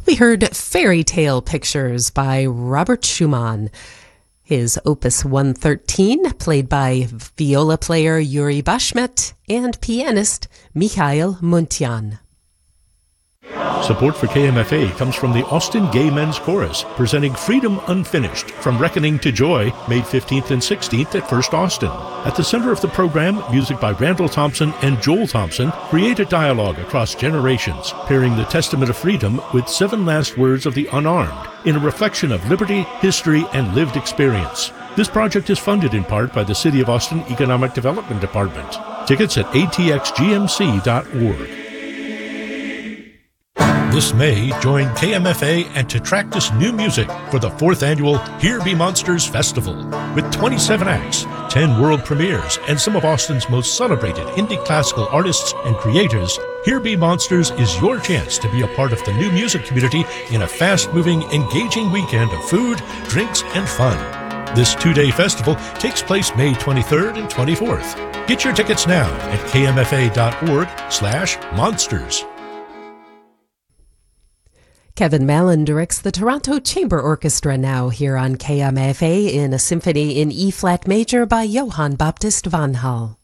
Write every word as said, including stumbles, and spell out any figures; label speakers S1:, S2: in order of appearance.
S1: We heard Fairy Tale Pictures by Robert Schumann. His Opus one thirteen, played by viola player Yuri Bashmet and pianist Mikhail Muntian.
S2: Support for K M F A comes from the Austin Gay Men's Chorus, presenting Freedom Unfinished, From Reckoning to Joy, May fifteenth and sixteenth at First Austin. At the center of the program, music by Randall Thompson and Joel Thompson create a dialogue across generations, pairing the Testament of Freedom with Seven Last Words of the Unarmed, in a reflection of liberty, history, and lived experience. This project is funded in part by the City of Austin Economic Development Department. Tickets at a t x g m c dot org. This May, join K M F A and Tetractus New Music for the fourth annual Here Be Monsters Festival. With twenty-seven acts, ten world premieres, and some of Austin's most celebrated indie classical artists and creators, Here Be Monsters is your chance to be a part of the new music community in a fast-moving, engaging weekend of food, drinks, and fun. This two-day festival takes place May twenty-third and twenty-fourth. Get your tickets now at k m f a dot org slash monsters.
S1: Kevin Mallon directs the Toronto Chamber Orchestra now here on K M F A in a symphony in E-flat major by Johann Baptist van Hal.